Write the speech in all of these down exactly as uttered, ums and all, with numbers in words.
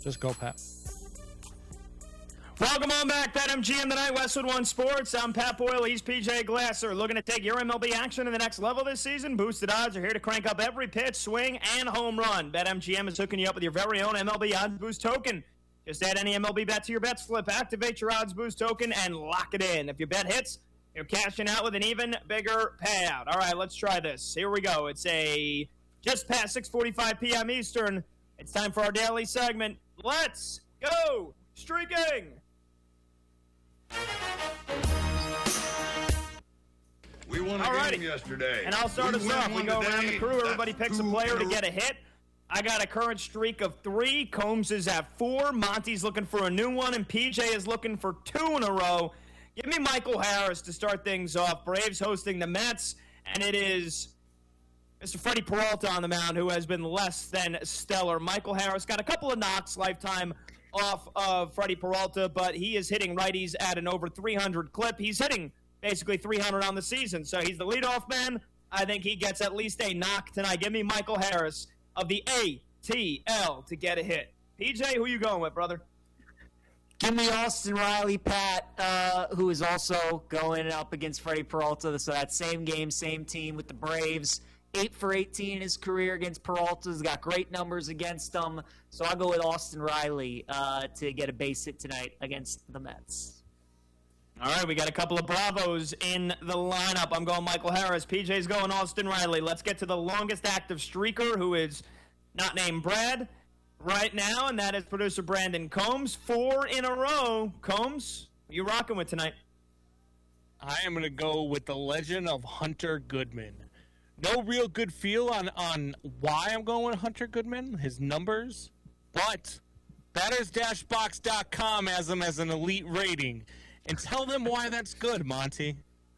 Just go, Pat. Welcome on back, BetMGM tonight, Westwood One Sports. I'm Pat Boyle, he's P J Glasser. Looking to take your M L B action to the next level this season? Boosted odds are here to crank up every pitch, swing, and home run. BetMGM is hooking you up with your very own M L B Odds Boost token. Just add any M L B bet to your bet slip, activate your Odds Boost token, and lock it in. If your bet hits, you're cashing out with an even bigger payout. All right, let's try this. Here we go. It's a just past six forty-five p.m. Eastern. It's time for our daily segment. Let's go streaking! We won a Alrighty. game yesterday. And I'll start we us off. We go today. around the crew. Everybody That's picks a two player to in get a hit. I got a current streak of three. Combs is at four. Monty's looking for a new one. And P J is looking for two in a row. Give me Michael Harris to start things off. Braves hosting the Mets. And it is Mister Freddie Peralta on the mound, who has been less than stellar. Michael Harris got a couple of knocks lifetime off of Freddie Peralta, but he is hitting righties at an over three hundred clip. He's hitting basically three hundred on the season, so he's the leadoff man. I think he gets at least a knock tonight. Give me Michael Harris of the A T L to get a hit. P J, who you going with, brother? Give me Austin Riley, Pat, uh, who is also going up against Freddie Peralta. So that same game, same team with the Braves. eight for eighteen in his career against Peralta. He's got great numbers against him. So I'll go with Austin Riley uh, to get a base hit tonight against the Mets. All right, we got a couple of Bravos in the lineup. I'm going Michael Harris. P J's going Austin Riley. Let's get to the longest active streaker, who is not named Brad right now, and that is producer Brandon Combs. Four in a row. Combs, what you rocking with tonight? I am going to go with the legend of Hunter Goodman. No real good feel on, on why I'm going with Hunter Goodman, his numbers, but batters dash box dot com has him as an elite rating. And tell them why that's good, Monty.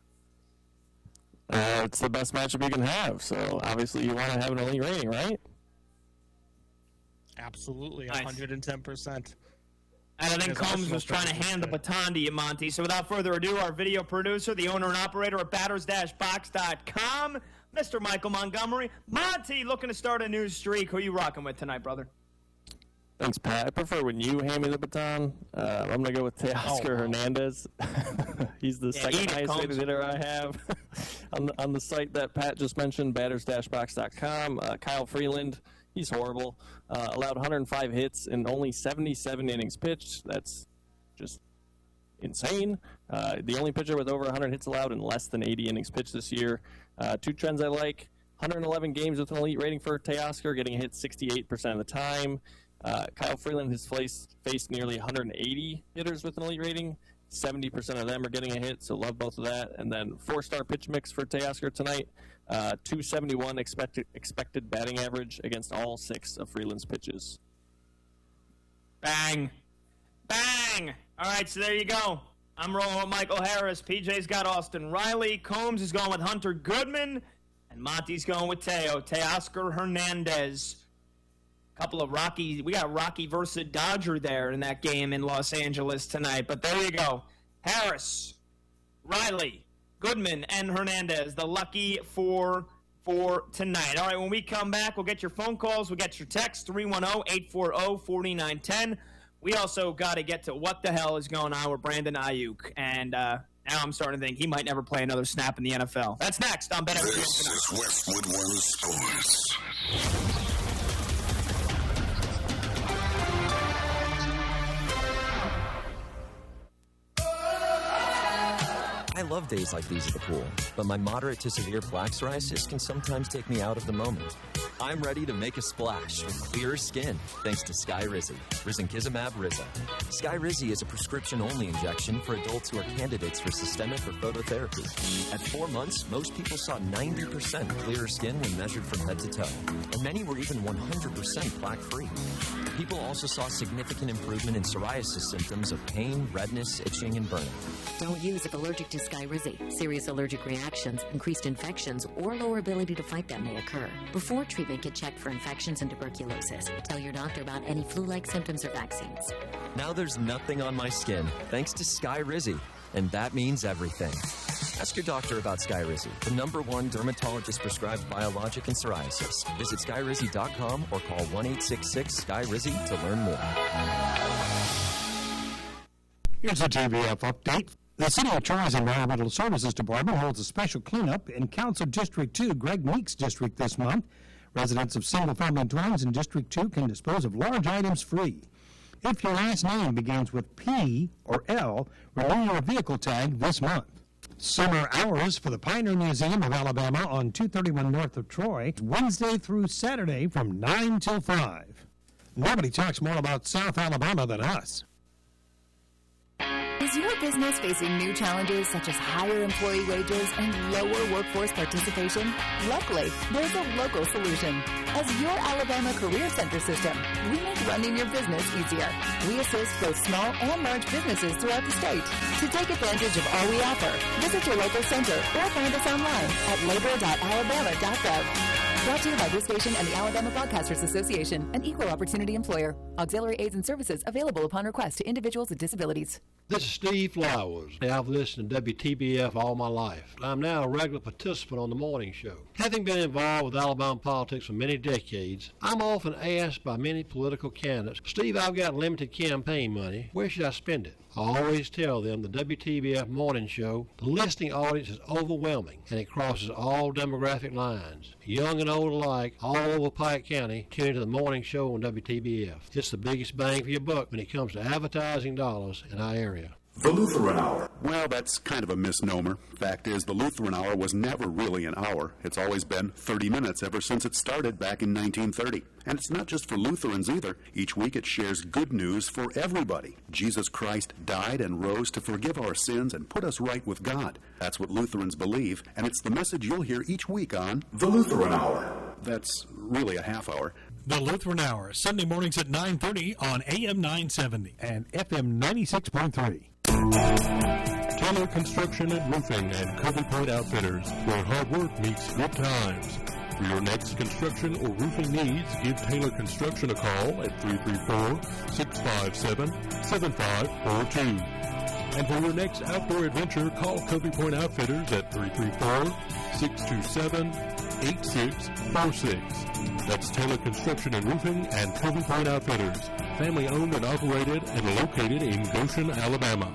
Uh, it's the best matchup you can have, so obviously you want to have an elite rating, right? Absolutely, Nice. one hundred ten percent. And I think His Combs Arsenal was trying to fans hand the said. baton to you, Monty. So without further ado, our video producer, the owner and operator at batters dash box dot com, Mister Michael Montgomery. Monty, looking to start a new streak. Who you rocking with tonight, brother? Thanks, Pat. I prefer when you hand me the baton. Uh, I'm going to go with Teoscar Oh, wow. Hernandez. He's the Yeah, second eat it, highest Combs. rated hitter I have on, the, on the site that Pat just mentioned, batters dash box dot com. Uh, Kyle Freeland, he's horrible. Uh, allowed one hundred five hits in only seventy-seven innings pitched. That's just insane. Uh, the only pitcher with over one hundred hits allowed in less than eighty innings pitched this year. Uh, two trends I like. one hundred eleven games with an elite rating for Teoscar, getting hit sixty-eight percent of the time. Uh, Kyle Freeland has faced, faced nearly one hundred eighty hitters with an elite rating. seventy percent of them are getting a hit, so love both of that. And then four-star pitch mix for Teoscar tonight. Uh, two seventy-one expected, expected batting average against all six of Freeland's pitches. Bang. Bang. All right, so there you go. I'm rolling with Michael Harris. P J's got Austin Riley. Combs is going with Hunter Goodman. And Monty's going with Teo. Teoscar Hernandez. Couple of Rocky. We got Rocky versus Dodger there in that game in Los Angeles tonight. But there you go. Harris, Riley, Goodman, and Hernandez. The lucky four for tonight. All right, when we come back, we'll get your phone calls. We'll get your text, three one zero, eight four zero, four nine one zero. We also got to get to what the hell is going on with Brandon Ayuk. And uh, now I'm starting to think he might never play another snap in the N F L. That's next on BetMGM tonight. This is Westwood One Sports. I love days like these at the pool, but my moderate to severe plaque psoriasis can sometimes take me out of the moment. I'm ready to make a splash with clearer skin thanks to Skyrizi, Risankizumab Riza. Skyrizi is a prescription-only injection for adults who are candidates for systemic or phototherapy. At four months, most people saw ninety percent clearer skin when measured from head to toe, and many were even one hundred percent plaque-free. People also saw significant improvement in psoriasis symptoms of pain, redness, itching, and burning. Don't use if allergic to Skyrizi. Serious allergic reactions, increased infections, or lower ability to fight them may occur. Before treatment, get checked for infections and tuberculosis. Tell your doctor about any flu-like symptoms or vaccines. Now there's nothing on my skin thanks to Skyrizi, and that means everything. Ask your doctor about Skyrizi, the number one dermatologist-prescribed biologic in psoriasis. Visit skyrizi dot com or call one eight six six S K Y R I Z Y to learn more. Here's a T V F update. The City of Troy's Environmental Services Department holds a special cleanup in Council District two, Greg Meek's district, this month. Residents of single-family dwellings in District two can dispose of large items free. If your last name begins with P or L, renew your vehicle tag this month. Summer hours for the Pioneer Museum of Alabama on two thirty-one north of Troy, Wednesday through Saturday from nine till five. Nobody talks more about South Alabama than us. Is your business facing new challenges such as higher employee wages and lower workforce participation? Luckily, there's a local solution. As your Alabama Career Center system, we make running your business easier. We assist both small and large businesses throughout the state. To take advantage of all we offer, visit your local center or find us online at labor dot alabama dot gov. Brought to you by this station and the Alabama Broadcasters Association, an equal opportunity employer. Auxiliary aids and services available upon request to individuals with disabilities. This is Steve Flowers. I've listened to W T B F all my life. I'm now a regular participant on the morning show. Having been involved with Alabama politics for many decades, I'm often asked by many political candidates, Steve, I've got limited campaign money. Where should I spend it? I always tell them the W T B F morning show, the listening audience is overwhelming, and it crosses all demographic lines. Young and old alike, all over Pike County, tune into the morning show on W T B F. It's the biggest bang for your buck when it comes to advertising dollars in our area. The Lutheran Hour. Well, that's kind of a misnomer. Fact is, the Lutheran Hour was never really an hour. It's always been thirty minutes ever since it started back in nineteen thirty. And it's not just for Lutherans either. Each week it shares good news for everybody. Jesus Christ died and rose to forgive our sins and put us right with God. That's what Lutherans believe, and it's the message you'll hear each week on The Lutheran Hour. That's really a half hour. The Lutheran Hour, Sunday mornings at nine thirty on A M nine seventy and F M ninety-six point three. Taylor Construction and Roofing and Covey Point Outfitters, where hard work meets good times. For your next construction or roofing needs, give Taylor Construction a call at three three four, six five seven, seven five four two. And for your next outdoor adventure, call Covey Point Outfitters at three three four, six two seven, eight six four six. That's Taylor Construction and Roofing and Covey Point Outfitters, family owned and operated and located in Goshen, Alabama.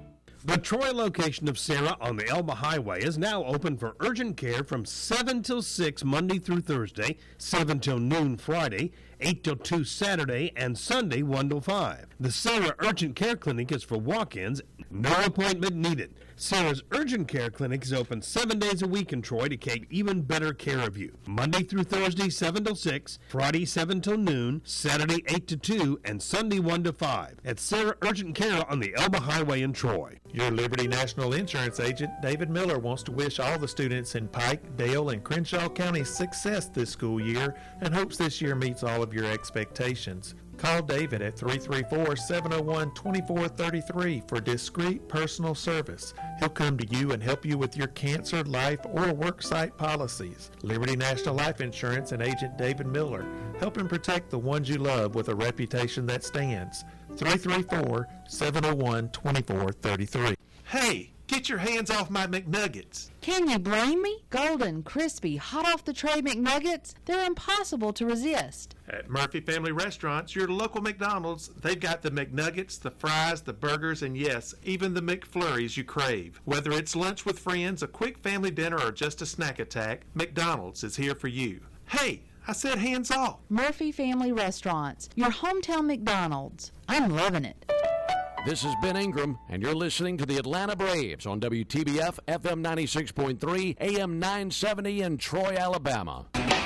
The Troy location of Sarah on the Elba Highway is now open for urgent care from seven till six Monday through Thursday, seven till noon Friday, eight till two Saturday, and Sunday one till five. The Sarah Urgent Care Clinic is for walk-ins, no appointment needed. Sarah's Urgent Care Clinic is open seven days a week in Troy to take even better care of you. Monday through Thursday, seven till six, Friday, seven till noon, Saturday, eight to two, and Sunday, one to five. At Sarah Urgent Care on the Elba Highway in Troy. Your Liberty National Insurance agent, David Miller, wants to wish all the students in Pike, Dale, and Crenshaw counties success this school year and hopes this year meets all of your expectations. Call David at three three four, seven oh one, two four three three for discreet personal service. He'll come to you and help you with your cancer, life, or worksite policies. Liberty National Life Insurance and agent David Miller, helping protect the ones you love with a reputation that stands. three three four, seven oh one, two four three three. Hey, get your hands off my McNuggets. Can you blame me? Golden, crispy, hot off the tray McNuggets, they're impossible to resist. At Murphy Family Restaurants, your local McDonald's, they've got the McNuggets, the fries, the burgers, and yes, even the McFlurries you crave. Whether it's lunch with friends, a quick family dinner, or just a snack attack, McDonald's is here for you. Hey, I said hands off. Murphy Family Restaurants, your hometown McDonald's. I'm loving it. This is Ben Ingram, and you're listening to the Atlanta Braves on W T B F F M ninety-six point three, A M nine seventy in Troy, Alabama.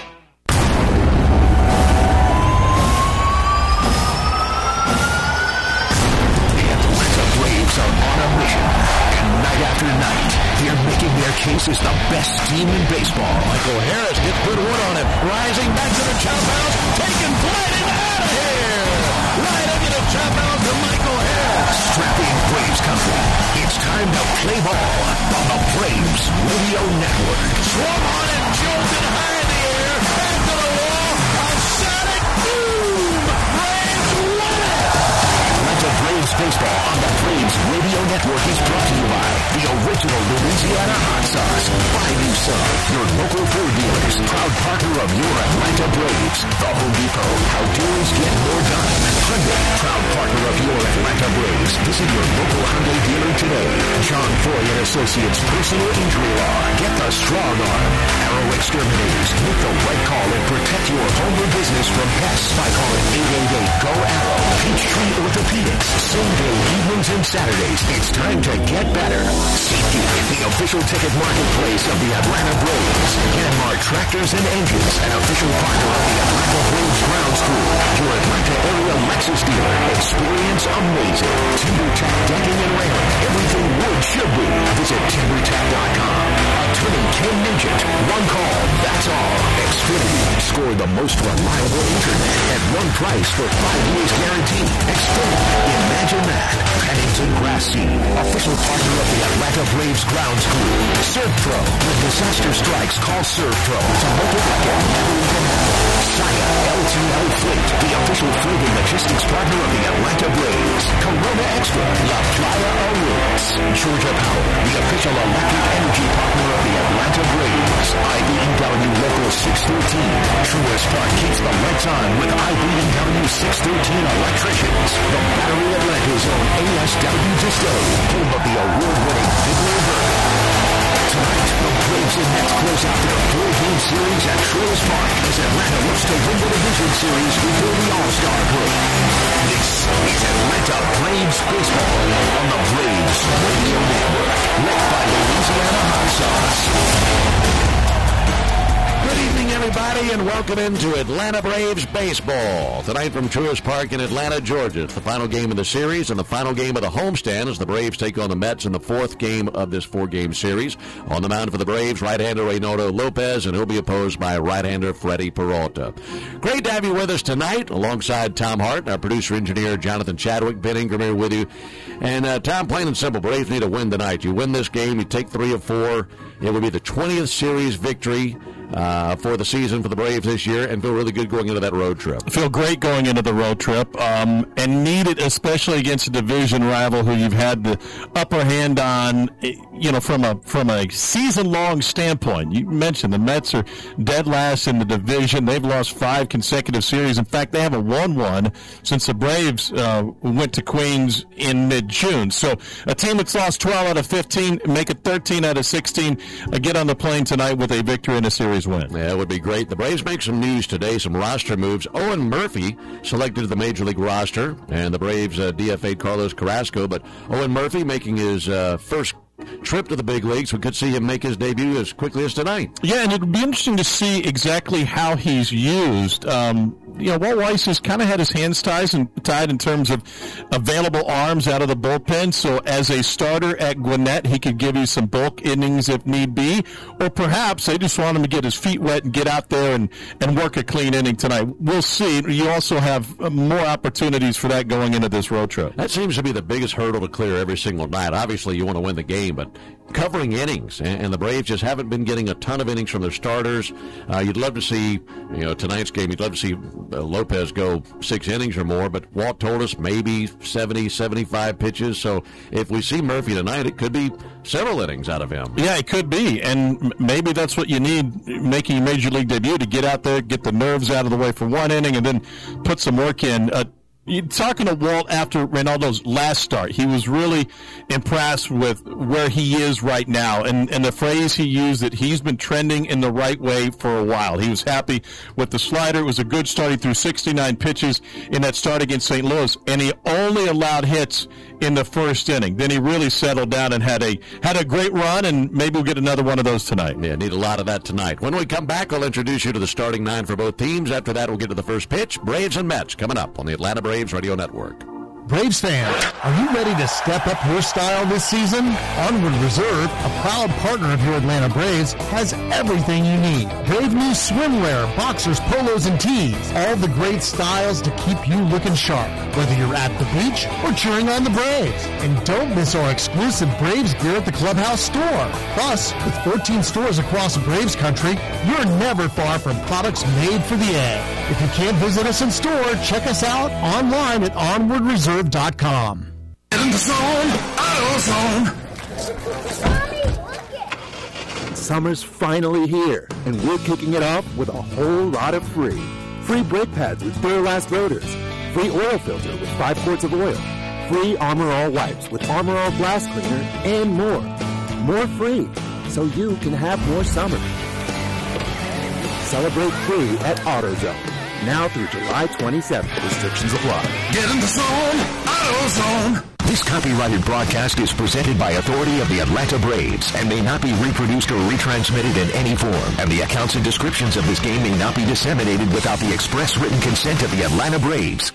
Braves are on a mission, and night after night, they're making their case as the best team in baseball. Michael Harris gets good one on him, rising back to the chop house, taking flight and out of here. Right into the chop house to Michael Harris. Strapping Braves country, it's time to play ball on the Braves Radio Network. Swung on and jolted high in the air, back to the wall, a sonic boom. Braves win it. Atlanta Braves baseball on the Braves Radio Network is brought to you by the original Louisiana hot sauce. Buy you some. Your local Ford dealers, proud partner of your Atlanta Braves. The Home Depot, how dealers get more done. Hyundai, proud partner of your Atlanta Braves. Visit your local Hyundai dealer today. John Foy and Associates Personal Injury Law. Get the strong arm. Arrow Exterminators. Make the right call and protect your home or business from pests by calling eight eight eight, G O, Arrow. Peachtree Orthopedics. Same day evenings and Saturdays. It's time to get better. SeatGeek, the official ticket marketplace of the Atlanta Braves. Yanmar Tractors and Engines, an official partner of the Atlanta Braves grounds crew. Your Atlanta area Lexus dealer. Experience amazing. TimberTech decking and railing. Everything wood should be. Visit timber tech dot com. Attorney Ken Nugent. One call, that's all. Xfinity. Score the most reliable internet at one price for five years guaranteed. Xfinity. Imagine that. Pennington Grass Seed. Official partner of the Atlanta Braves grounds crew. ServPro. When disaster strikes, call ServPro to make it like it never even happened. Saya L T L Freight. The official freight and logistics partner of the Atlanta Braves. Corona Extra. La Playa Awards. Georgia Power. The official electric energy partner of the Atlanta Braves. I B E W Local six thirteen. Truist Park keeps the lights on with I B E W six thirteen electricians. The Battery Atlanta's own A S W Distillery. Home of the award-winning Bigler Bourbon. Tonight, the Braves and Mets close out their four-game series at Truist Park as Atlanta looks to win the division series before the All-Star break. This is Atlanta Braves baseball on the Braves Radio Network, led by Louisiana Hot Sauce. Good evening, everybody, and welcome into Atlanta Braves baseball. Tonight from Truist Park in Atlanta, Georgia. It's the final game of the series and the final game of the homestand as the Braves take on the Mets in the fourth game of this four-game series. On the mound for the Braves, right-hander Reynaldo Lopez, and he'll be opposed by right-hander Freddie Peralta. Great to have you with us tonight, alongside Tom Hart, our producer-engineer Jonathan Chadwick. Ben Ingram here with you. And, uh, Tom, plain and simple, Braves need a win tonight. You win this game, you take three of four. It would be the twentieth series victory Uh, for the season for the Braves this year, and feel really good going into that road trip. Feel great going into the road trip, um, and need it especially against a division rival who you've had the upper hand on, you know, from a from a season-long standpoint. You mentioned the Mets are dead last in the division. They've lost five consecutive series. In fact, they haven't won one since the Braves uh, went to Queens in mid-June. So a team that's lost twelve out of fifteen, make it thirteen out of sixteen, uh, get on the plane tonight with a victory in a series win. Yeah, it would be great. The Braves make some news today, some roster moves. Owen Murphy selected to the Major League roster, and the Braves uh, D F A'd Carlos Carrasco, but Owen Murphy making his uh, first trip to the big leagues. We could see him make his debut as quickly as tonight. Yeah, and it would be interesting to see exactly how he's used. Um, you know, Walt Weiss has kind of had his hands tied, and tied in terms of available arms out of the bullpen. So as a starter at Gwinnett, he could give you some bulk innings if need be. Or perhaps they just want him to get his feet wet and get out there and, and work a clean inning tonight. We'll see. You also have more opportunities for that going into this road trip. That seems to be the biggest hurdle to clear every single night. Obviously, you want to win the game, but covering innings, and the Braves just haven't been getting a ton of innings from their starters. Uh, you'd love to see, you know, tonight's game, you'd love to see uh, Lopez go six innings or more, but Walt told us maybe seventy, seventy-five pitches. So if we see Murphy tonight, it could be several innings out of him. Yeah, it could be, and maybe that's what you need making a Major League debut, to get out there, get the nerves out of the way for one inning, and then put some work in. Uh, You're talking to Walt after Reynaldo's last start. He was really impressed with where he is right now, and, and the phrase he used, that he's been trending in the right way for a while. He was happy with the slider. It was a good start. He threw sixty-nine pitches in that start against Saint Louis, and he only allowed hits in the first inning. Then he really settled down and had a had a great run, and maybe we'll get another one of those tonight. Yeah, need a lot of that tonight. When we come back, I'll introduce you to the starting nine for both teams. After that, we'll get to the first pitch. Braves and Mets coming up on the Atlanta Braves Radio Network. Braves fans, are you ready to step up your style this season? Onward Reserve, a proud partner of your Atlanta Braves, has everything you need. Brave new swimwear, boxers, polos, and tees. All the great styles to keep you looking sharp, whether you're at the beach or cheering on the Braves. And don't miss our exclusive Braves gear at the Clubhouse store. Plus, with fourteen stores across Braves country, you're never far from products made for the A. If you can't visit us in store, check us out online at onward reserve dot com. In the zone, AutoZone. Summer's finally here, and we're kicking it off with a whole lot of free. Free brake pads with Duralast rotors. Free oil filter with five quarts of oil. Free Armor All wipes with Armor All glass cleaner, and more. More free, so you can have more summer. Celebrate free at AutoZone. Now through July twenty-seventh. Restrictions apply. Get in the zone, AutoZone. This copyrighted broadcast is presented by authority of the Atlanta Braves and may not be reproduced or retransmitted in any form. And the accounts and descriptions of this game may not be disseminated without the express written consent of the Atlanta Braves.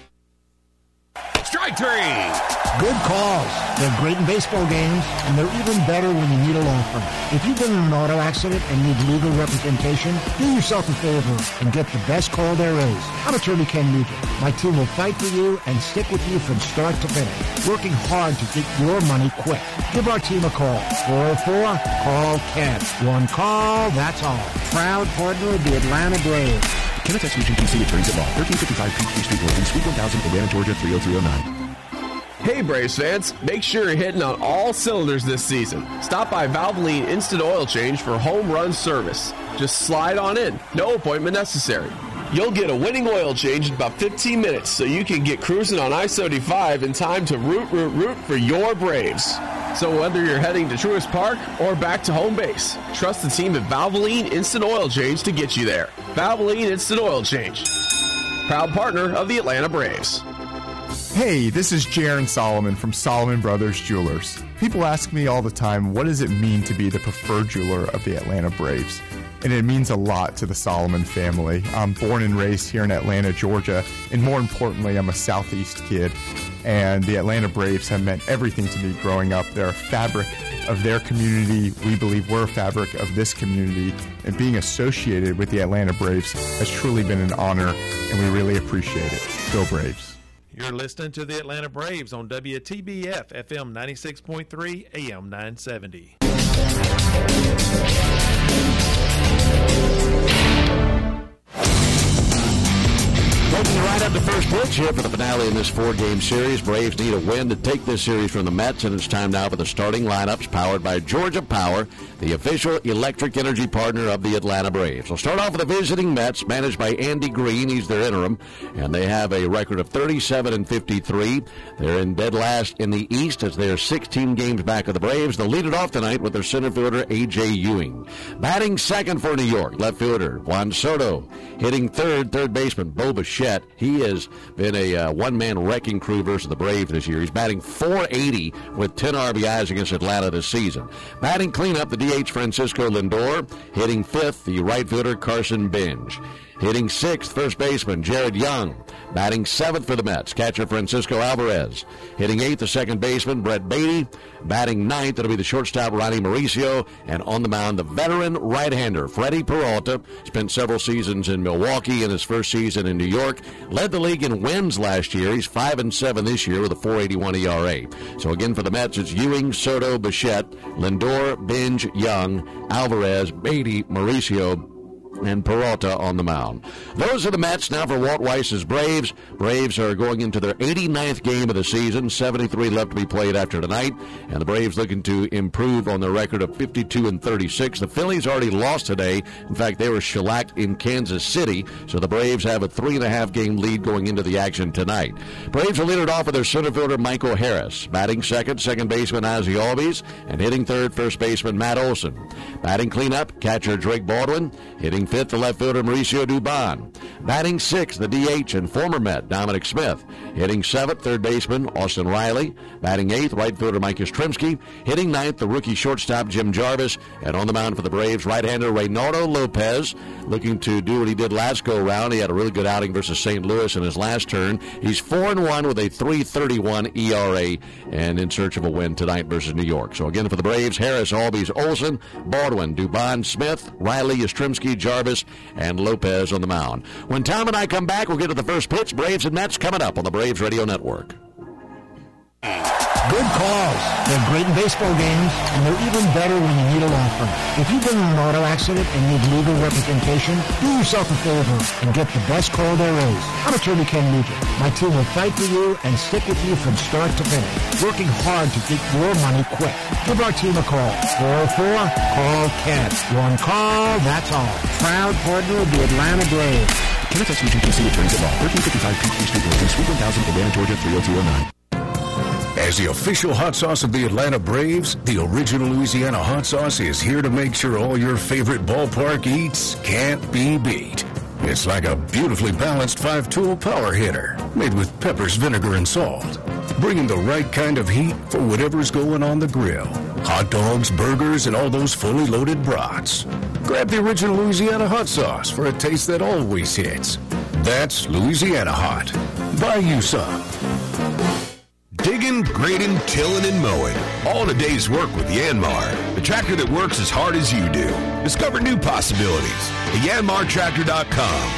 Strike three. Good calls. They're great in baseball games, and they're even better when you need a law firm. If you've been in an auto accident and need legal representation, do yourself a favor and get the best call there is. I'm attorney Ken Nugent. My team will fight for you and stick with you from start to finish, working hard to get your money quick. Give our team a call. four oh four, call Ken. One call, that's all. Proud partner of the Atlanta Braves. Kenneth X. Nugent, P C, Attorneys at Law, thirteen fifty-five Peachtree Street, Northeast, Suite one thousand, Atlanta, Georgia, three oh three oh nine. Hey Braves fans, make sure you're hitting on all cylinders this season. Stop by Valvoline Instant Oil Change for home run service. Just slide on in, no appointment necessary. You'll get a winning oil change in about fifteen minutes so you can get cruising on I seventy-five in time to root, root, root for your Braves. So whether you're heading to Truist Park or back to home base, trust the team at Valvoline Instant Oil Change to get you there. Valvoline Instant Oil Change, proud partner of the Atlanta Braves. Hey, this is Jaron Solomon from Solomon Brothers Jewelers. People ask me all the time, what does it mean to be the preferred jeweler of the Atlanta Braves? And it means a lot to the Solomon family. I'm born and raised here in Atlanta, Georgia, and more importantly, I'm a Southeast kid. And the Atlanta Braves have meant everything to me growing up. They're a fabric of their community. We believe we're a fabric of this community. And being associated with the Atlanta Braves has truly been an honor, and we really appreciate it. Go Braves. You're listening to the Atlanta Braves on W T B F F M ninety-six point three A M nine seventy. Taking right up to first pitch here for the finale in this four-game series. Braves need a win to take this series from the Mets, and it's time now for the starting lineups powered by Georgia Power, the official electric energy partner of the Atlanta Braves. We'll start off with the visiting Mets, managed by Andy Green. He's their interim, and they have a record of thirty-seven and fifty-three. They're in dead last in the East as they're sixteen games back of the Braves. They'll lead it off tonight with their center fielder, A J. Ewing. Batting second for New York, left fielder Juan Soto. Hitting third, third baseman Bo Bichette. He has been a uh, one-man wrecking crew versus the Braves this year. He's batting four eighty with ten R B Is against Atlanta this season. Batting cleanup, the D H Francisco Lindor. Hitting fifth, the right fielder Carson Bench. Hitting sixth, first baseman Jared Young. Batting seventh for the Mets, catcher Francisco Alvarez. Hitting eighth, the second baseman Brett Beatty. Batting ninth, it'll be the shortstop Ronnie Mauricio. And on the mound, the veteran right-hander Freddie Peralta. Spent several seasons in Milwaukee in his first season in New York. Led the league in wins last year. He's five and seven this year with a four eighty-one E R A. So again for the Mets, it's Ewing, Soto, Bichette, Lindor, Benj, Young, Alvarez, Beatty, Mauricio, and Peralta on the mound. Those are the Mets. Now for Walt Weiss's Braves. Braves are going into their eighty-ninth game of the season. seventy-three left to be played after tonight. And the Braves looking to improve on their record of fifty-two and thirty-six. The Phillies already lost today. In fact, they were shellacked in Kansas City. So the Braves have a three and a half game lead going into the action tonight. Braves will lead it off with their center fielder Michael Harris. Batting second, second baseman Ozzie Albies. And hitting third, first baseman Matt Olson. Batting cleanup, catcher Drake Baldwin. Hitting fifth, the left fielder Mauricio Dubon. Batting sixth, the D H and former Met Dominic Smith. Hitting seventh, third baseman Austin Riley. Batting eighth, right fielder Mike Yastrzemski. Hitting ninth, the rookie shortstop Jim Jarvis. And on the mound for the Braves, right-hander Reynaldo Lopez, looking to do what he did last go-round. He had a really good outing versus Saint Louis in his last turn. He's four and one with a three thirty-one E R A and in search of a win tonight versus New York. So again for the Braves, Harris, Albies, Olson, Baldwin, Dubon, Smith, Riley, Yastrzemski, Jarvis, and Lopez on the mound. When Tom and I come back, we'll get to the first pitch. Braves and Mets coming up on the Braves Radio Network. Good calls. They're great in baseball games, and they're even better when you need a law firm. If you've been in an auto accident and need legal representation, do yourself a favor and get the best call there is. I'm Attorney Ken Nugent. My team will fight for you and stick with you from start to finish, working hard to get your money quick. Give our team a call. four oh four, call Ken. One call, that's all. Proud partner of the Atlanta Braves. Kennesaw Region P C Attorneys at Law, thirteen fifty-five Peachtree Street, Northeast, Suite one thousand, Atlanta, Georgia, three oh two oh nine. As the official hot sauce of the Atlanta Braves, the original Louisiana hot sauce is here to make sure all your favorite ballpark eats can't be beat. It's like a beautifully balanced five-tool power hitter made with peppers, vinegar, and salt, bringing the right kind of heat for whatever's going on the grill. Hot dogs, burgers, and all those fully loaded brats. Grab the original Louisiana hot sauce for a taste that always hits. That's Louisiana Hot. Buy you some. Digging, grading, tilling, and mowing. All in a day's work with Yanmar, the tractor that works as hard as you do. Discover new possibilities at yanmar tractor dot com.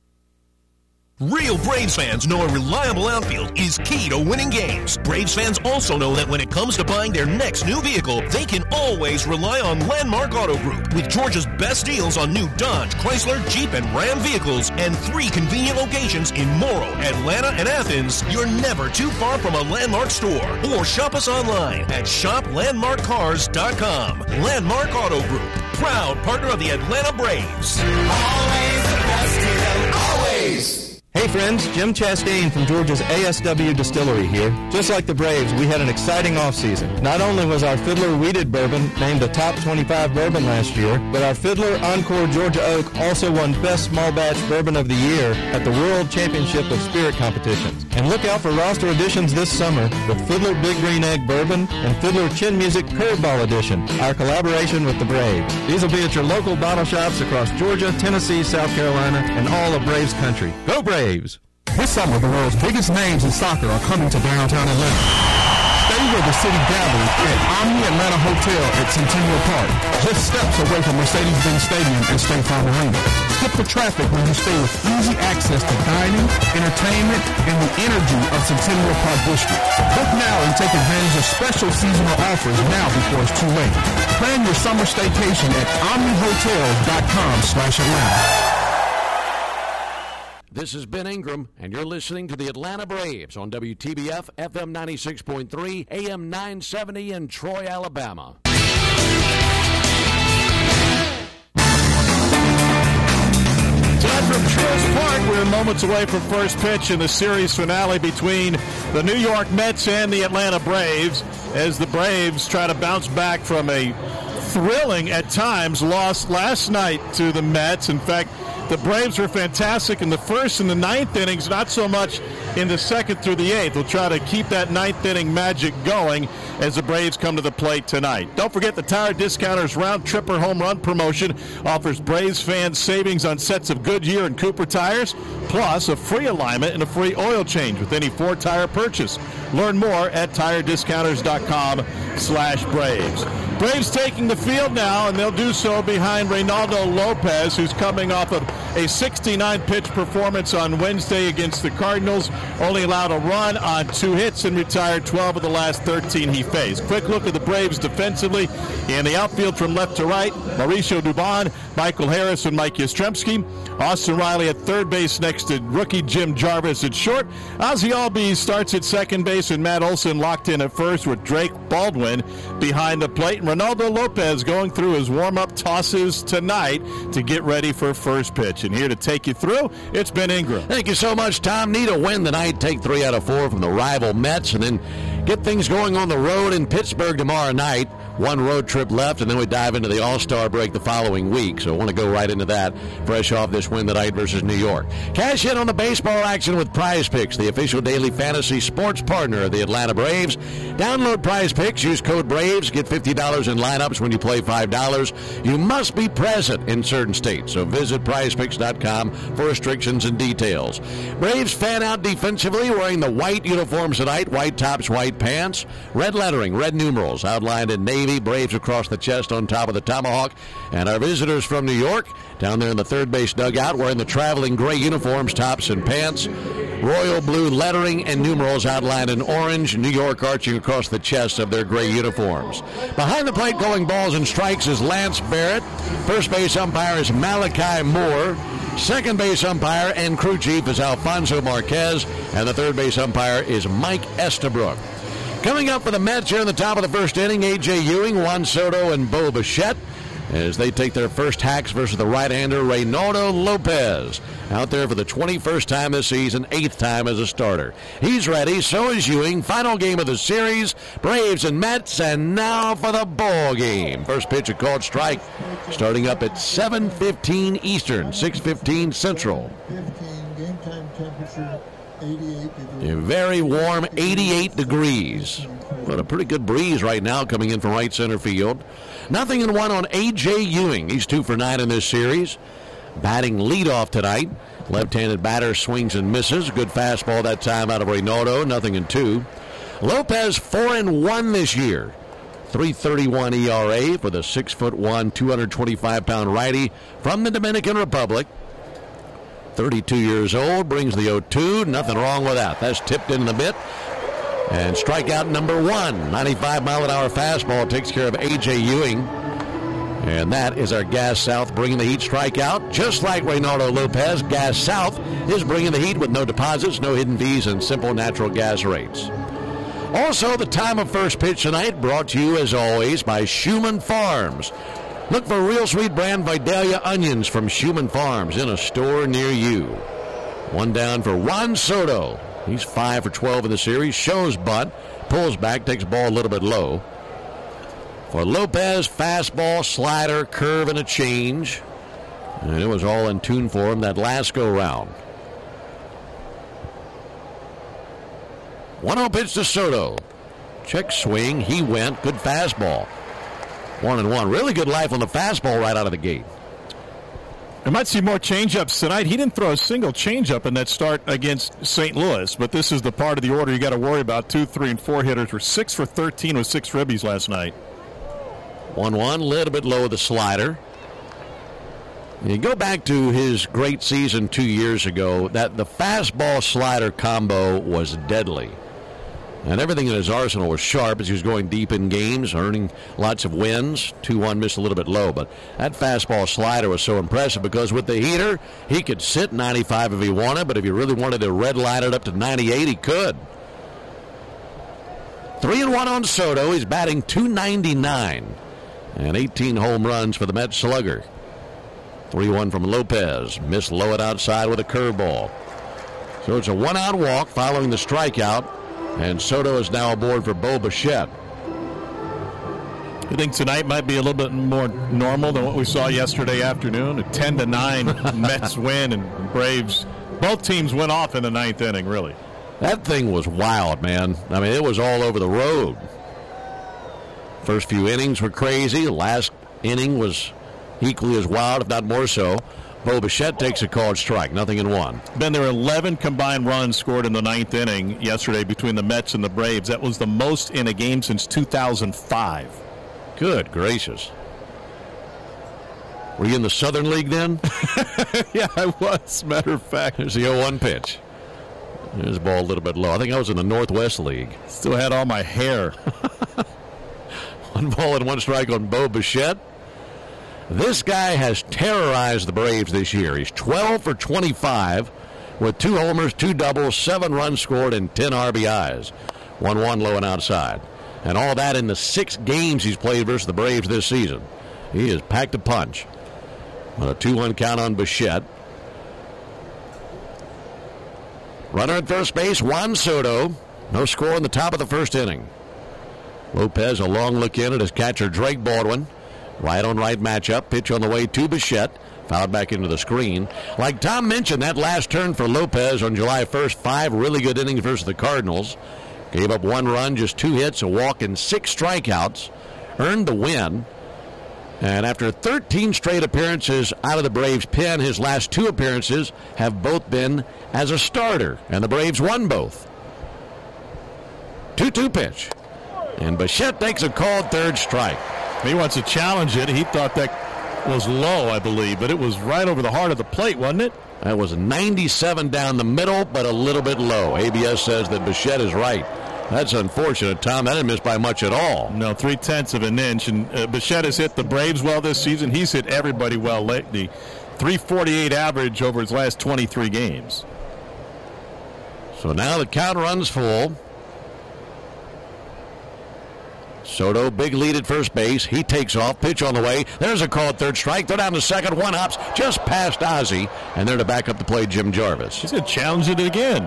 Real Braves fans know a reliable outfield is key to winning games. Braves fans also know that when it comes to buying their next new vehicle, they can always rely on Landmark Auto Group. With Georgia's best deals on new Dodge, Chrysler, Jeep, and Ram vehicles, and three convenient locations in Morrow, Atlanta, and Athens, you're never too far from a Landmark store. Or shop us online at shop landmark cars dot com. Landmark Auto Group, proud partner of the Atlanta Braves. Always the best deal, always. Hey friends, Jim Chastain from Georgia's A S W Distillery here. Just like the Braves, we had an exciting offseason. Not only was our Fiddler Wheated Bourbon named a top twenty-five bourbon last year, but our Fiddler Encore Georgia Oak also won Best Small Batch Bourbon of the Year at the World Championship of Spirit Competitions. And look out for roster additions this summer with Fiddler Big Green Egg Bourbon and Fiddler Chin Music Curveball Edition, our collaboration with the Braves. These will be at your local bottle shops across Georgia, Tennessee, South Carolina, and all of Braves country. Go Braves! This summer, the world's biggest names in soccer are coming to downtown Atlanta. Stay where the city gathers at Omni Atlanta Hotel at Centennial Park, just steps away from Mercedes-Benz Stadium and State Farm Arena. Skip the traffic when you stay with easy access to dining, entertainment, and the energy of Centennial Park District. Book now and take advantage of special seasonal offers now before it's too late. Plan your summer staycation at omni hotel dot com slash Atlanta. This is Ben Ingram, and you're listening to the Atlanta Braves on W T B F F M ninety-six point three, A M nine seventy in Troy, Alabama. Tonight from Truist Park, we're moments away from first pitch in the series finale between the New York Mets and the Atlanta Braves, as the Braves try to bounce back from a thrilling, at times, loss last night to the Mets. In fact, the Braves were fantastic in the first and the ninth innings, not so much in the second through the eighth. We'll try to keep that ninth inning magic going as the Braves come to the plate tonight. Don't forget the Tire Discounters Round Tripper Home Run promotion offers Braves fans savings on sets of Goodyear and Cooper tires, plus a free alignment and a free oil change with any four-tire purchase. Learn more at tire discounters dot com slash Braves. Braves taking the field now, and they'll do so behind Reynaldo Lopez, who's coming off of a sixty-nine pitch performance on Wednesday against the Cardinals. Only allowed a run on two hits and retired twelve of the last thirteen he faced. Quick look at the Braves defensively. In the outfield from left to right, Mauricio Dubon, Michael Harris, and Mike Yastrzemski. Austin Riley at third base next to rookie Jim Jarvis at short. Ozzie Albies starts at second base, and Matt Olson locked in at first with Drake Baldwin behind the plate. And Reynaldo Lopez going through his warm-up tosses tonight to get ready for first pitch. And here to take you through, it's Ben Ingram. Thank you so much, Tom. Need a win tonight. Take three out of four from the rival Mets, and then get things going on the road in Pittsburgh tomorrow night. One road trip left, and then we dive into the All-Star break the following week. So I want to go right into that, fresh off this win tonight versus New York. Cash in on the baseball action with Prize Picks, the official daily fantasy sports partner of the Atlanta Braves. Download Prize Picks, use code BRAVES, get fifty dollars in lineups when you play five dollars. You must be present in certain states, so visit prize picks dot com for restrictions and details. Braves fan out defensively, wearing the white uniforms tonight, white tops, white pants, red lettering, red numerals outlined in navy. Braves across the chest on top of the tomahawk. And our visitors from New York down there in the third base dugout wearing the traveling gray uniforms, tops and pants. royal blue lettering and numerals outlined in orange, New York arching across the chest of their gray uniforms. Behind the plate calling balls and strikes is Lance Barrett. First base umpire is Malachi Moore. Second base umpire and crew chief is Alfonso Marquez. And the third base umpire is Mike Estabrook. Coming up for the Mets here in the top of the first inning, A J. Ewing, Juan Soto, and Bo Bichette as they take their first hacks versus the right-hander Reynaldo Lopez. Out there for the twenty-first time this season, eighth time as a starter. He's ready, so is Ewing. Final game of the series, Braves and Mets, and now for the ball game. First pitch, a called strike, starting up at seven fifteen Eastern, six fifteen Central. Game time temperature, eighty-eight degrees. A very warm eighty-eight degrees. But a pretty good breeze right now coming in from right center field. Nothing in one on A J. Ewing. He's two for nine in this series. Batting leadoff tonight. Left-handed batter swings and misses. Good fastball that time out of Reynaldo. Nothing in two. Lopez four and one this year. three thirty-one E R A for the six foot one, two hundred twenty-five pound righty from the Dominican Republic. thirty-two years old. Brings the oh two. Nothing wrong with that. That's tipped in the bit. And strikeout number one, ninety-five mile an hour fastball takes care of A J. Ewing. And that is our Gas South bringing the heat strikeout. Just like Reynaldo Lopez, Gas South is bringing the heat with no deposits, no hidden fees, and simple natural gas rates. Also, the time of first pitch tonight brought to you, as always, by Schumann Farms. Look for real sweet brand Vidalia onions from Schumann Farms in a store near you. One down for Juan Soto. He's five for twelve in the series. Shows bunt. Pulls back. Takes the ball a little bit low. For Lopez, fastball, slider, curve, and a change. And it was all in tune for him that last go-round. one oh pitch to Soto. Check swing. He went. Good fastball. One and one. Really good life on the fastball right out of the gate. We might see more changeups tonight. He didn't throw a single changeup in that start against Saint Louis, but this is the part of the order you got to worry about. Two, three, and four hitters were six for thirteen with six ribbies last night. one one, a little bit low with the slider. You go back to his great season two years ago, that the fastball-slider combo was deadly. And everything in his arsenal was sharp as he was going deep in games, earning lots of wins. two one missed a little bit low, but that fastball slider was so impressive because with the heater, he could sit ninety-five if he wanted, but if he really wanted to red line it up to ninety-eight, he could. three and one on Soto. He's batting two ninety-nine. And eighteen home runs for the Mets slugger. three one from Lopez. Missed low it outside with a curveball. So it's a one-out walk following the strikeout. And Soto is now aboard for Bo Bichette. I think tonight might be a little bit more normal than what we saw yesterday afternoon. A ten to nine Mets win, and Braves, both teams went off in the ninth inning, really. That thing was wild, man. I mean, it was all over the road. First few innings were crazy. The last inning was equally as wild, if not more so. Bo Bichette takes a called strike, nothing in one. Ben, there were eleven combined runs scored in the ninth inning yesterday between the Mets and the Braves. That was the most in a game since two thousand five. Good gracious. Were you in the Southern League then? Yeah, I was, matter of fact. There's the oh one pitch. There's the ball a little bit low. I think I was in the Northwest League. Still had all my hair. One ball and one strike on Bo Bichette. This guy has terrorized the Braves this year. He's twelve for twenty-five with two homers, two doubles, seven runs scored, and ten R B Is. one one low and outside. And all that in the six games he's played versus the Braves this season. He has packed a punch. On a two one count on Bichette. Runner at first base, Juan Soto. No score in the top of the first inning. Lopez a long look in at his catcher Drake Baldwin. Right on right matchup. Pitch on the way to Bichette. Fouled back into the screen. Like Tom mentioned, that last turn for Lopez on July first, five really good innings versus the Cardinals. Gave up one run, just two hits, a walk, and six strikeouts. Earned the win. And after thirteen straight appearances out of the Braves' pen, his last two appearances have both been as a starter. And the Braves won both. two two pitch. And Bichette takes a called third strike. He wants to challenge it. He thought that was low, I believe, but it was right over the heart of the plate, wasn't it? That was ninety-seven down the middle, but a little bit low. A B S says that Bichette is right. That's unfortunate, Tom. That didn't miss by much at all. No, three-tenths of an inch. And uh, Bichette has hit the Braves well this season. He's hit everybody well lately. three forty-eight average over his last twenty-three games. So now the count runs full. Soto, big lead at first base. He takes off. Pitch on the way. There's a call at third strike. They're down to second. One hops just past Ozzie. And there to back up the play, Jim Jarvis. He's going to challenge it again.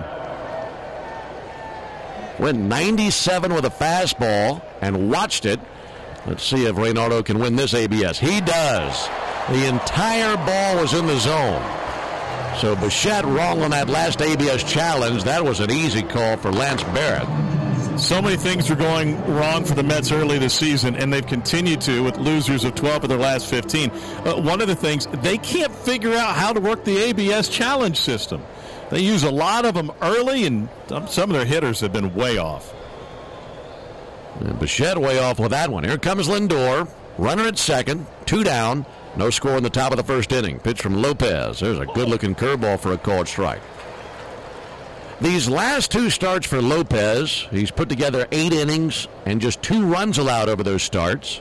Went ninety-seven with a fastball and watched it. Let's see if Reynaldo can win this A B S. He does. The entire ball was in the zone. So Bichette wrong on that last A B S challenge. That was an easy call for Lance Barrett. So many things were going wrong for the Mets early this season, and they've continued to with losers of twelve of their last fifteen. Uh, one of the things, they can't figure out how to work the A B S challenge system. They use a lot of them early, and some of their hitters have been way off. And Bichette way off with that one. Here comes Lindor. Runner at second. Two down. No score in the top of the first inning. Pitch from Lopez. There's a good-looking curveball for a called strike. These last two starts for Lopez, he's put together eight innings and just two runs allowed over those starts.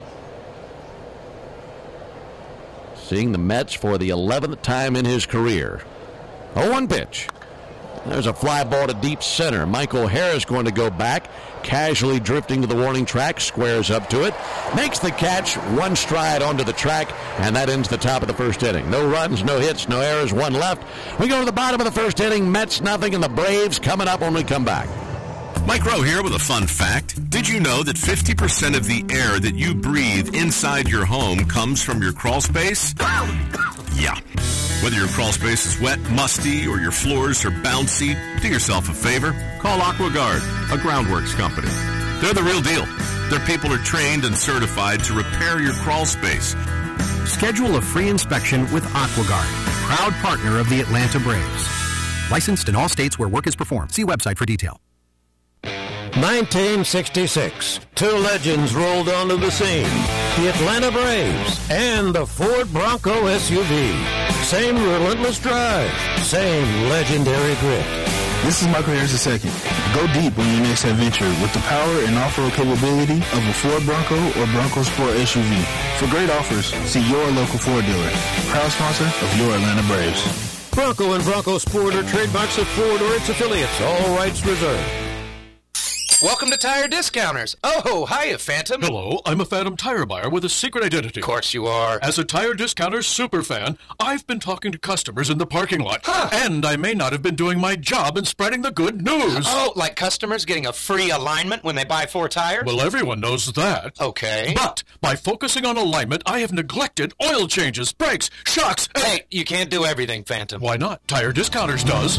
Seeing the Mets for the eleventh time in his career. oh one pitch. There's a fly ball to deep center. Michael Harris going to go back, casually drifting to the warning track, squares up to it, makes the catch, one stride onto the track, and that ends the top of the first inning. No runs, no hits, no errors, one left. We go to the bottom of the first inning, Mets nothing, and the Braves coming up when we come back. Mike Rowe here with a fun fact. Did you know that fifty percent of the air that you breathe inside your home comes from your crawl space? Yeah. Whether your crawl space is wet, musty, or your floors are bouncy, do yourself a favor. Call AquaGuard, a groundworks company. They're the real deal. Their people are trained and certified to repair your crawl space. Schedule a free inspection with AquaGuard, proud partner of the Atlanta Braves. Licensed in all states where work is performed. See website for detail. nineteen sixty-six. Two legends rolled onto the scene. The Atlanta Braves and the Ford Bronco S U V. Same relentless drive. Same legendary grit. This is Michael Harris the second. Go deep on your next adventure with the power and off-road capability of a Ford Bronco or Bronco Sport S U V. For great offers, see your local Ford dealer. Proud sponsor of your Atlanta Braves. Bronco and Bronco Sport are trademarks of Ford or its affiliates. All rights reserved. Welcome to Tire Discounters. Oh, hiya, Phantom. Hello, I'm a Phantom tire buyer with a secret identity. Of course you are. As a Tire Discounters super fan, I've been talking to customers in the parking lot. Huh. And I may not have been doing my job in spreading the good news. Oh, like customers getting a free alignment when they buy four tires? Well, everyone knows that. Okay. But by focusing on alignment, I have neglected oil changes, brakes, shocks. And... Hey, you can't do everything, Phantom. Why not? Tire Discounters does.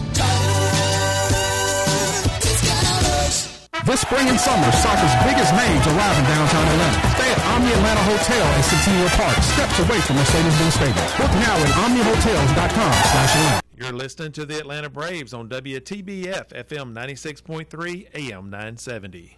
This spring and summer, soccer's biggest names arrive in downtown Atlanta. Stay at Omni Atlanta Hotel in Centennial Park, steps away from Mercedes-Benz Stadium. Book now at omni hotels dot com slash Atlanta. You're listening to the Atlanta Braves on W T B F F M ninety-six point three, A M nine seventy.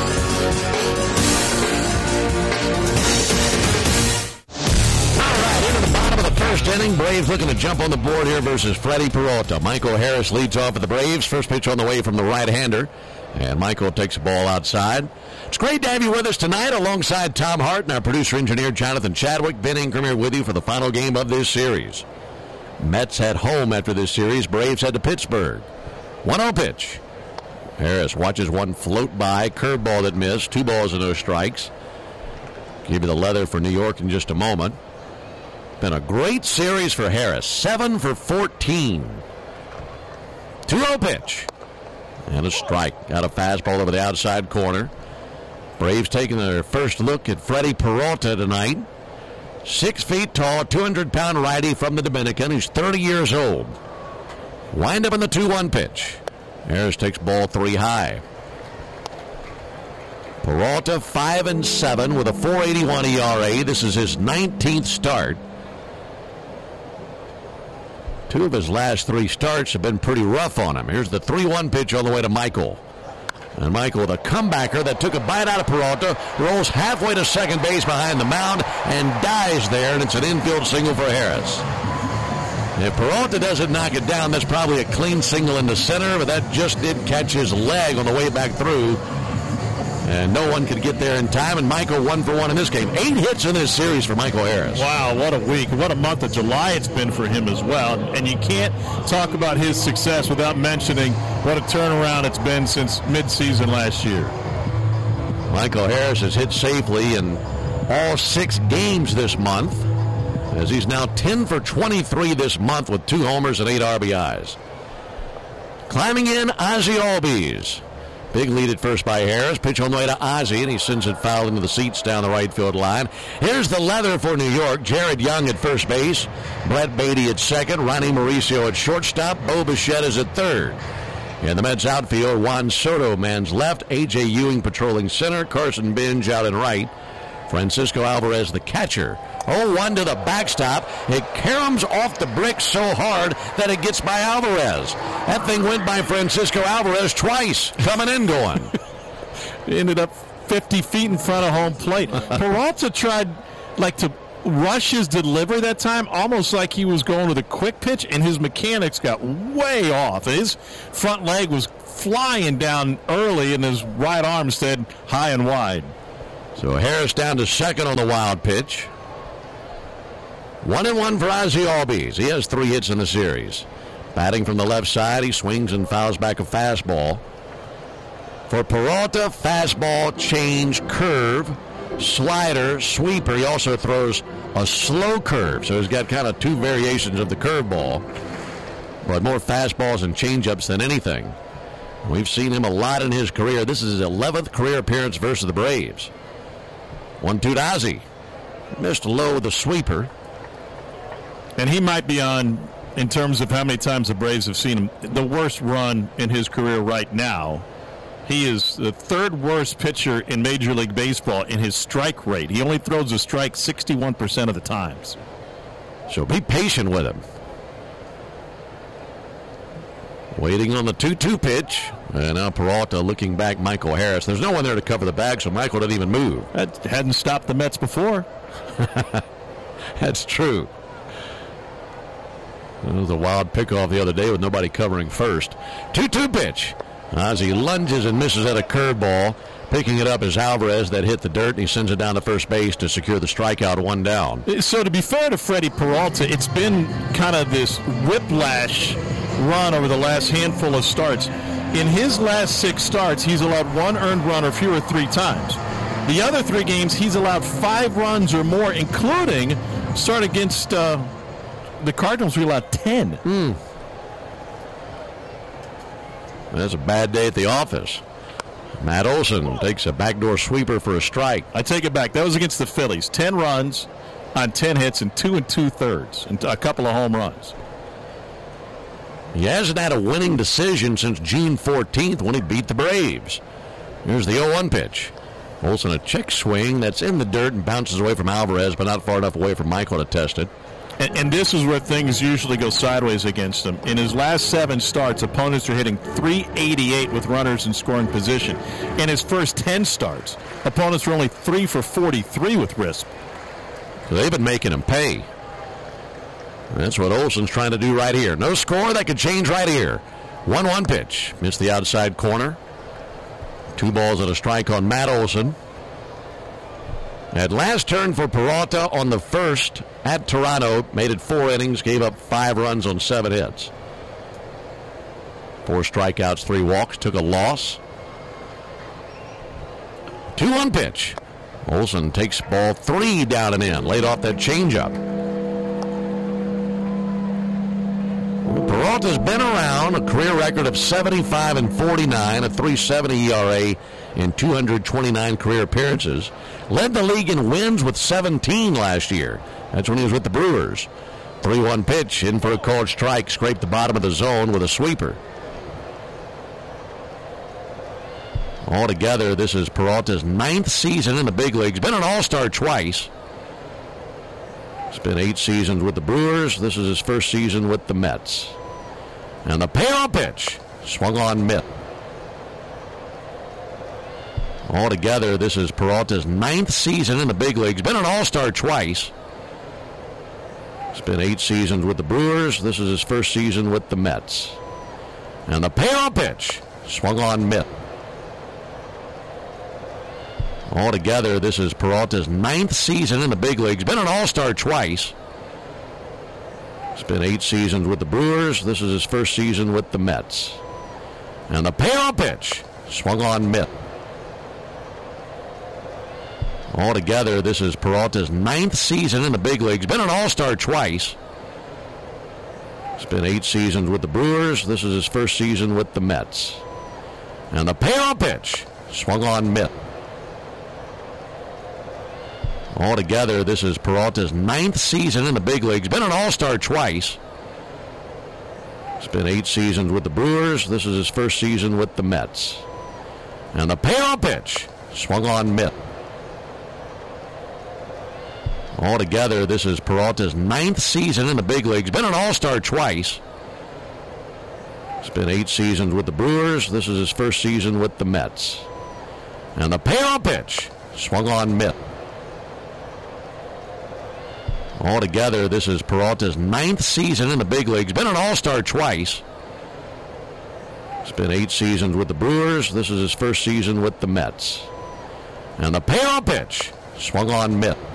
First inning, Braves looking to jump on the board here versus Freddie Peralta. Michael Harris leads off for the Braves. First pitch on the way from the right-hander. And Michael takes the ball outside. It's great to have you with us tonight alongside Tom Hart and our producer-engineer Jonathan Chadwick. Ben Ingram here with you for the final game of this series. Mets head home after this series. Braves head to Pittsburgh. one oh pitch. Harris watches one float by. Curveball that missed. Two balls and no strikes. Give you the leather for New York in just a moment. Been a great series for Harris. seven for fourteen. two oh pitch. And a strike. Got a fastball over the outside corner. Braves taking their first look at Freddie Peralta tonight. Six feet tall, two hundred pound righty from the Dominican. He's thirty years old. Wind up in the two one pitch. Harris takes ball three high. Peralta five and seven with a four eighty-one E R A. This is his nineteenth start. Two of his last three starts have been pretty rough on him. Here's the three one pitch on the way to Michael. And Michael, the comebacker that took a bite out of Peralta, rolls halfway to second base behind the mound and dies there, and it's an infield single for Harris. If Peralta doesn't knock it down, that's probably a clean single in the center, but that just did catch his leg on the way back through. And no one could get there in time, and Michael one for one in this game. Eight hits in this series for Michael Harris. Wow, what a week. What a month of July it's been for him as well. And you can't talk about his success without mentioning what a turnaround it's been since midseason last year. Michael Harris has hit safely in all six games this month, as he's now ten for twenty-three this month with two homers and eight R B Is. Climbing in, Ozzie Albies. Big lead at first by Harris. Pitch on the way to Ozzie, and he sends it foul into the seats down the right field line. Here's the leather for New York. Jared Young at first base. Brett Beatty at second. Ronnie Mauricio at shortstop. Bo Bichette is at third. In the Mets outfield, Juan Soto man's left. A J. Ewing patrolling center. Carson Binge out in right. Francisco Alvarez the catcher. oh one to the backstop. It caroms off the brick so hard that it gets by Alvarez. That thing went by Francisco Alvarez twice, coming and going. He ended up fifty feet in front of home plate. Peralta tried like to rush his delivery that time, almost like he was going with a quick pitch, and his mechanics got way off. His front leg was flying down early, and his right arm stayed high and wide. So Harris down to second on the wild pitch. One and one for Ozzie Albies. He has three hits in the series. Batting from the left side, he swings and fouls back a fastball. For Peralta, fastball, change, curve, slider, sweeper. He also throws a slow curve, so he's got kind of two variations of the curveball, but more fastballs and changeups than anything. We've seen him a lot in his career. This is his eleventh career appearance versus the Braves. one two to Ozzie. Missed low with the sweeper. And he might be on, in terms of how many times the Braves have seen him, the worst run in his career right now. He is the third worst pitcher in Major League Baseball in his strike rate. He only throws a strike sixty-one percent of the times. So be patient with him. Waiting on the two two pitch. And now Peralta looking back, Michael Harris. There's no one there to cover the bag, so Michael didn't even move. That hadn't stopped the Mets before. That's true. It was a wild pickoff the other day with nobody covering first. two two pitch. Ozzie lunges and misses at a curveball. Picking it up is Alvarez that hit the dirt, and he sends it down to first base to secure the strikeout, one down. So to be fair to Freddie Peralta, it's been kind of this whiplash run over the last handful of starts. In his last six starts, he's allowed one earned run or fewer three times. The other three games, he's allowed five runs or more, including start against uh, the Cardinals, we allowed ten. Mm. That's a bad day at the office. Matt Olson takes a backdoor sweeper for a strike. I take it back. That was against the Phillies. Ten runs on ten hits and two and two-thirds, and a couple of home runs. He hasn't had a winning decision since June fourteenth when he beat the Braves. Here's the oh one pitch. Olson a check swing that's in the dirt and bounces away from Alvarez, but not far enough away from Michael to test it. And, and this is where things usually go sideways against him. In his last seven starts, opponents are hitting three eighty-eight with runners in scoring position. In his first ten starts, opponents were only three for forty-three with R I S P. So they've been making him pay. That's what Olson's trying to do right here. No score, that could change right here. one one pitch. Missed the outside corner. Two balls and a strike on Matt Olson. At last turn for Peralta on the first at Toronto. Made it four innings, gave up five runs on seven hits. Four strikeouts, three walks, took a loss. two one pitch. Olson takes ball three down and in. Laid off that changeup. Peralta's been around, a career record of seventy-five and forty-nine, a three seventy E R A in two hundred twenty-nine career appearances. Led the league in wins with seventeen last year. That's when he was with the Brewers. three one pitch, in for a called strike, scraped the bottom of the zone with a sweeper. Altogether, this is Peralta's ninth season in the big leagues. Been an all-star twice. Spent eight seasons with the Brewers. This is his first season with the Mets. And the payoff pitch swung on mitt. Altogether, this is Peralta's ninth season in the big leagues. Been an all-star twice. Spent eight seasons with the Brewers. This is his first season with the Mets. And the payoff pitch. Swung on mitt. Altogether, this is Peralta's ninth season in the big leagues. Been an all-star twice. Spent eight seasons with the Brewers. This is his first season with the Mets. And the payoff pitch. Swung on mitt. Altogether, this is Peralta's ninth season in the big leagues. Been an all-star twice. Spent eight seasons with the Brewers. This is his first season with the Mets. And the payoff pitch. Swung on mitt. Altogether, this is Peralta's ninth season in the big leagues. Been an all-star twice. Spent eight seasons with the Brewers. This is his first season with the Mets. And the payoff pitch. Swung on mitt. Altogether, this is Peralta's ninth season in the big leagues. Been an all-star twice. Spent eight seasons with the Brewers. This is his first season with the Mets. And the payoff pitch. Swung on mitt. Altogether, this is Peralta's ninth season in the big leagues. Been an all-star twice. Spent eight seasons with the Brewers. This is his first season with the Mets. And the payoff pitch. Swung on mitt.